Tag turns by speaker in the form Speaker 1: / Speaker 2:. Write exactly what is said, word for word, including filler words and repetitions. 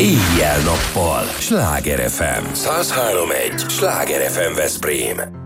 Speaker 1: Éjjel-nappal. Sláger ef em. száz három egy. Sláger ef em Veszprém.